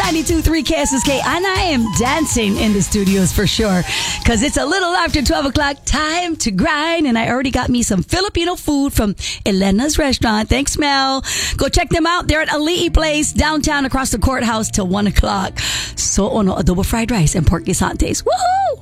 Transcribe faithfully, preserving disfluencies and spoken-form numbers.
ninety-two point three K S S K, and I am dancing in the studios for sure, because it's a little after twelve o'clock, time to grind, and I already got me some Filipino food from Elena's Restaurant. Thanks, Mel. Go check them out. They're at Ali'i Place, downtown across the courthouse till one o'clock. So, ono, adobo fried rice and pork guisantes. Woohoo!